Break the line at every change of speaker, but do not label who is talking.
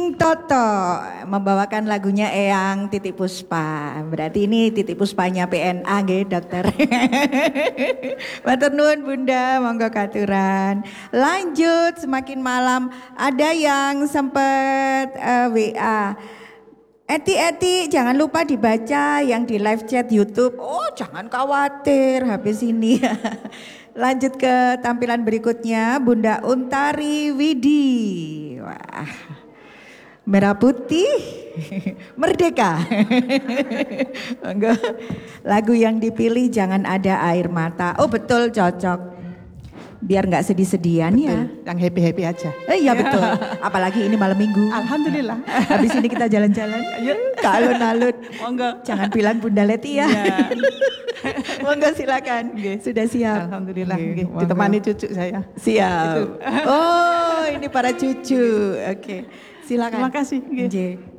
King Toto membawakan lagunya Eyang Titik Puspa. Berarti ini Titik Puspanya PNA nggih, Dokter. Matur nuwun Bunda, monggo katuran. Lanjut semakin malam ada yang sempat WA. Eti, jangan lupa dibaca yang di live chat YouTube. Oh, jangan khawatir, habis ini. Lanjut ke tampilan berikutnya, Bunda Untari Widi. Wah, merah putih, merdeka. Lagu yang dipilih jangan ada air mata. Oh betul, cocok. Biar nggak sedih-sedian ya.
Yang happy-happy aja.
Iya betul. Apalagi ini malam minggu.
Alhamdulillah.
Habis ini kita jalan-jalan. Ayo ke alun-alun.
Monggo.
Jangan bilang Bunda Leti ya.
Ya.
Monggo silakan. Sudah siap.
Alhamdulillah.
Nggih,
Ditemani cucu saya.
Siap. Oh ini para cucu. Oke. Silakan.
Terima kasih.
Nggih.